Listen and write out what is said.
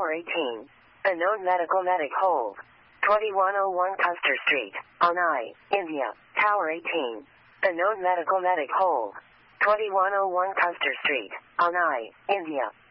Tower 18. Unknown medic hold. 2101 Custer Street, Chennai, India. Tower 18. Unknown medic hold. 2101 Custer Street, Chennai, India.